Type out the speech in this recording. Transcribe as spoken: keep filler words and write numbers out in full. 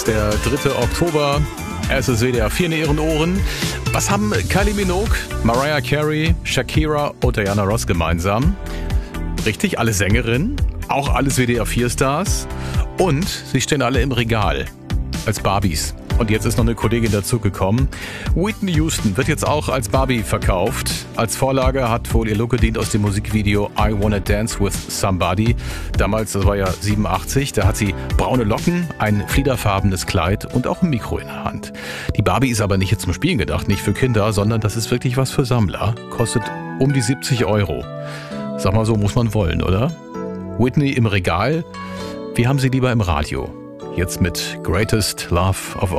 Der dritte Oktober, es ist W D R vier in Ihren Ohren. Was haben Kylie Minogue, Mariah Carey, Shakira und Diana Ross gemeinsam? Richtig, alle Sängerinnen, auch alles W D R vier Stars und sie stehen alle im Regal als Barbies. Und jetzt ist noch eine Kollegin dazugekommen. Whitney Houston wird jetzt auch als Barbie verkauft. Als Vorlage hat wohl ihr Look gedient aus dem Musikvideo I Wanna Dance with Somebody. Damals, das war ja siebenundachtzig, da hat sie braune Locken, ein fliederfarbenes Kleid und auch ein Mikro in der Hand. Die Barbie ist aber nicht jetzt zum Spielen gedacht, nicht für Kinder, sondern das ist wirklich was für Sammler. Kostet um die siebzig Euro. Sag mal, so muss man wollen, oder? Whitney im Regal. Wir haben sie lieber im Radio. Jetzt mit Greatest Love of All.